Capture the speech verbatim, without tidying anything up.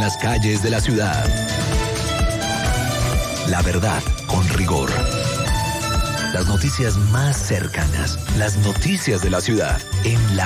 las calles de la ciudad. La verdad con rigor. Las noticias más cercanas, las noticias de la ciudad en la